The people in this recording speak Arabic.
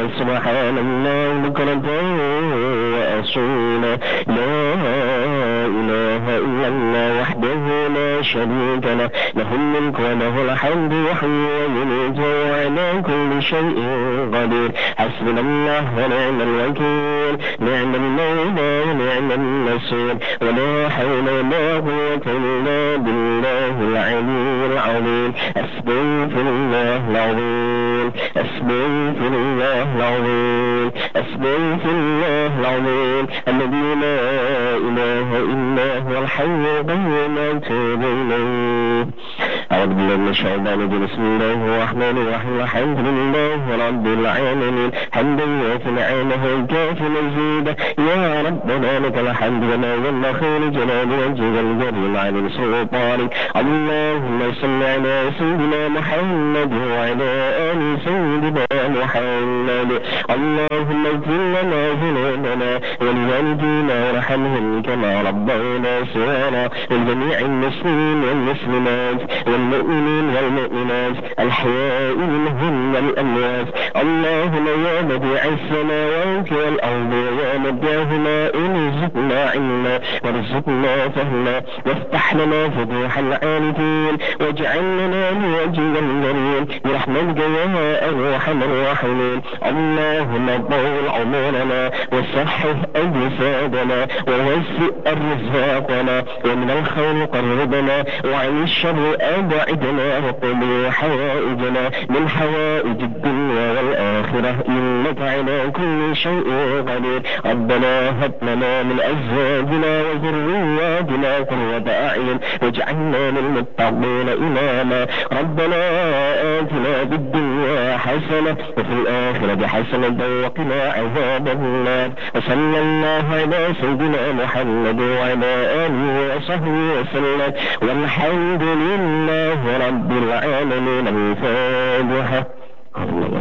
سبحان الله بكرة وأصيلا. لا إله إلا الله وحده لا شريك له، له الملك وله الحمد يحيي ويميت وعلى كل شيء قدير. حسبنا الله ونعم الوكيل، نعم المولى ونعم النصير، ولا حول ولا قوة إلا بالله العلي العظيم. أستغفر الله العظيم، أستغفر الله العظيم، أستغفر الله العظيم الذي لا إله إلا هو الحي القيوم أتوب إليه. أعوذ بالله من الشيطان الرجيم. بسم الله الرحمن الرحيم. الحمد لله رب العالمين حمدا يوافي نعمه الكافي مزيدا. يا ربنا لك الحمد وما جل خير جلال وجهك الكريم على سلطانك. اللهم صل على سيدنا محمد وعلى آل سيدنا محمد. اللهم اغفر لنا ذنوبنا ولوالدينا وارحمهم كما ربونا صغارا، ولجميع المسلمين والمسلمات والمؤمنين والمؤمنات الأحياء منهم والأموات. اللهم يا بديع السماوات والأرض ويا مبداهما ارزقنا علما وارزقنا فهما، وافتح لنا فتوح العارفين، واجعل لنا لوجهك الكريم برحمتك يا أرحم الراحمين. اللهم طول عمرنا وصحح أجسادنا ووسع أرزاقنا، ومن الخير قربنا وعن الشر أبعدنا، وقضي حوائجنا من حوائج الدنيا والآخرة إنك على كل شيء قدير. ربنا هب لنا من أزواجنا وذرياتنا قرة أعين واجعلنا للمتقين إماما. ربنا آتنا في الدنيا حسنة وفي الآخرة حسنة وقنا عذاب النار. وصلى الله على سيدنا محمد وعلى آله وصحبه وسلم، والحمد لله رب العالمين. الفاتحة.